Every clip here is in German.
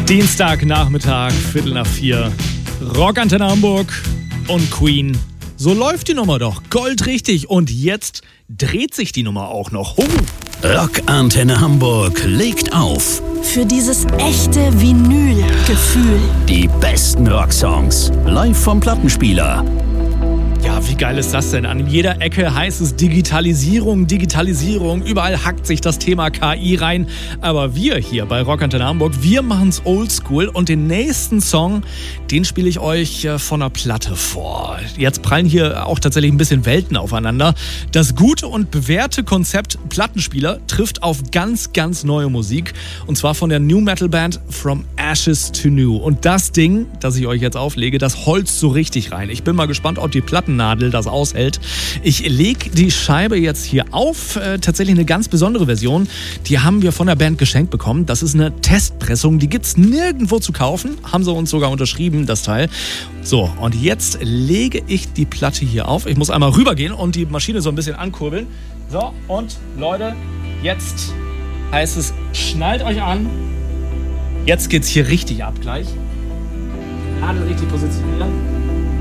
Dienstagnachmittag, 3:45. Rockantenne Hamburg und Queen. So läuft die Nummer doch. Goldrichtig. Und jetzt dreht sich die Nummer auch noch. Rockantenne Hamburg legt auf. Für dieses echte Vinyl-Gefühl. Die besten Rocksongs. Live vom Plattenspieler. Ja, wie geil ist das denn? An jeder Ecke heißt es Digitalisierung. Überall hackt sich das Thema KI rein. Aber wir hier bei Rockantenne Hamburg, wir machen's oldschool. Und den nächsten Song, den spiele ich euch von der Platte vor. Jetzt prallen hier auch tatsächlich ein bisschen Welten aufeinander. Das gute und bewährte Konzept Plattenspieler trifft auf ganz, ganz neue Musik. Und zwar von der New Metal Band From Ashes to New. Und das Ding, das ich euch jetzt auflege, das holzt so richtig rein. Ich bin mal gespannt, ob die Plattennadel das aushält. Ich lege die Scheibe jetzt hier auf. Tatsächlich eine ganz besondere Version. Die haben wir von der Band geschenkt bekommen. Das ist eine Testpressung. Die gibt's nirgendwo zu kaufen. Haben sie uns sogar unterschrieben, das Teil. So, und jetzt lege ich die Platte hier auf. Ich muss einmal rübergehen und die Maschine so ein bisschen ankurbeln. So, und Leute, jetzt heißt es, schnallt euch an. Jetzt geht's hier richtig ab gleich. Nadel richtig positionieren.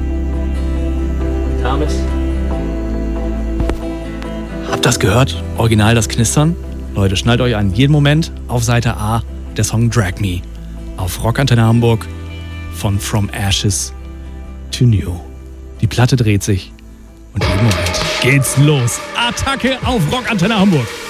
Damit. Habt das gehört? Original das Knistern? Leute, schnallt euch an. Jeden Moment auf Seite A der Song Drag Me. Auf Rockantenne Hamburg von From Ashes to New. Die Platte dreht sich und jeden Moment geht's los. Attacke auf Rockantenne Hamburg.